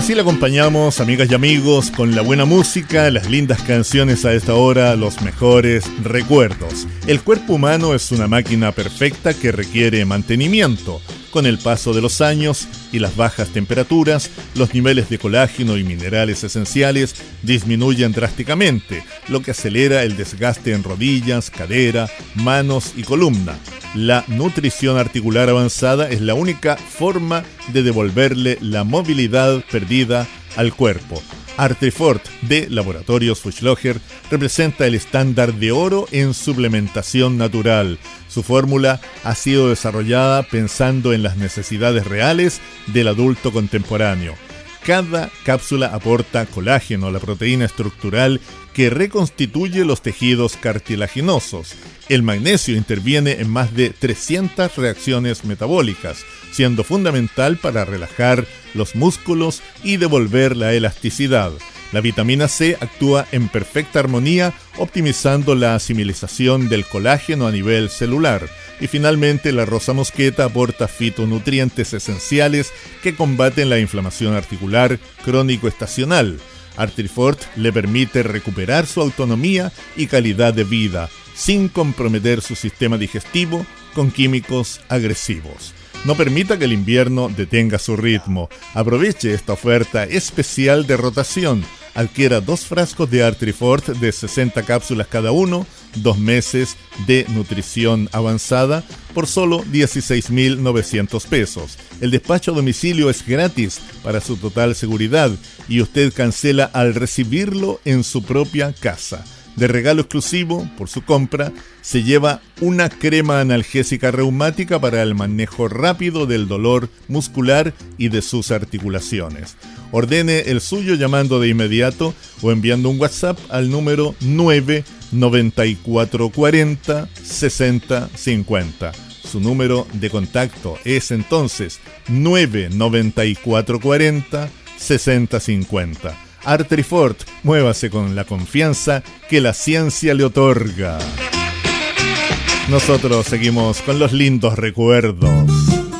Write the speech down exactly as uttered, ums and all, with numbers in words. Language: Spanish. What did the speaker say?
Así le acompañamos, amigas y amigos, con la buena música, las lindas canciones a esta hora, los mejores recuerdos. El cuerpo humano es una máquina perfecta que requiere mantenimiento. Con el paso de los años y las bajas temperaturas, los niveles de colágeno y minerales esenciales disminuyen drásticamente, lo que acelera el desgaste en rodillas, cadera, manos y columna. La nutrición articular avanzada es la única forma de devolverle la movilidad perdida al cuerpo. Artrifort de Laboratorios Fuchslocher representa el estándar de oro en suplementación natural. Su fórmula ha sido desarrollada pensando en las necesidades reales del adulto contemporáneo. Cada cápsula aporta colágeno, la proteína estructural que reconstituye los tejidos cartilaginosos. El magnesio interviene en más de trescientas reacciones metabólicas, siendo fundamental para relajar los músculos y devolver la elasticidad. La vitamina C actúa en perfecta armonía, optimizando la asimilización del colágeno a nivel celular. Y finalmente, la rosa mosqueta aporta fitonutrientes esenciales que combaten la inflamación articular crónico-estacional. Artrifort le permite recuperar su autonomía y calidad de vida, sin comprometer su sistema digestivo con químicos agresivos. No permita que el invierno detenga su ritmo. Aproveche esta oferta especial de rotación. Adquiera dos frascos de Artrifort de sesenta cápsulas cada uno, dos meses de nutrición avanzada por solo dieciséis mil novecientos pesos. El despacho a domicilio es gratis para su total seguridad y usted cancela al recibirlo en su propia casa. De regalo exclusivo, por su compra, se lleva una crema analgésica reumática para el manejo rápido del dolor muscular y de sus articulaciones. Ordene el suyo llamando de inmediato o enviando un WhatsApp al número nueve noventa y cuatro cuarenta sesenta cincuenta. Su número de contacto es entonces nueve noventa y cuatro cuarenta sesenta cincuenta. Artrifort, muévase con la confianza que la ciencia le otorga. Nosotros seguimos con los lindos recuerdos.